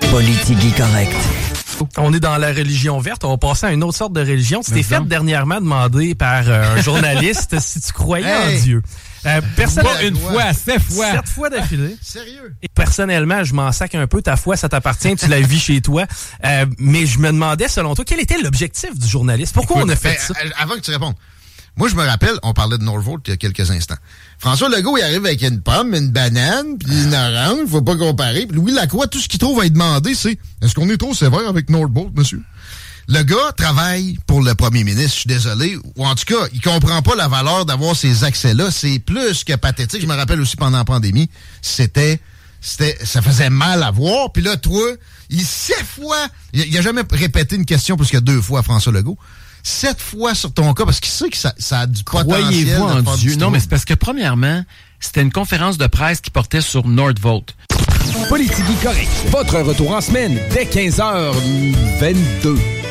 Politique correct. On est dans la religion verte, on va passer à une autre sorte de religion. C'était fait dernièrement demander par un journaliste si tu croyais en Dieu. Personnellement, pas une fois, 7 fois. 7 fois d'affilée. Sérieux? Et personnellement, je m'en sac un peu. Ta foi, ça t'appartient, tu la vis chez toi. Mais je me demandais, selon toi, quel était l'objectif du journaliste? Pourquoi on a fait ça? Avant que tu répondes, moi, je me rappelle, on parlait de Norvolt il y a quelques instants. François Legault, il arrive avec une pomme, une banane, puis une orange, faut pas comparer. Puis Louis Lacroix, tout ce qu'il trouve à lui demander, c'est « Est-ce qu'on est trop sévère avec Norvolt, monsieur? » Le gars travaille pour le premier ministre, je suis désolé. Ou en tout cas, il comprend pas la valeur d'avoir ces accès-là. C'est plus que pathétique. Je me rappelle aussi pendant la pandémie, ça faisait mal à voir. Puis là, toi, 7 fois, il a jamais répété une question plus que 2 fois à François Legault. 7 fois sur ton cas, parce qu'il sait que ça a du potentiel. Croyez-vous en Dieu? Non, mais c'est parce que, premièrement, c'était une conférence de presse qui portait sur Nordvolt. Politique correct. Votre retour en semaine dès 15h22.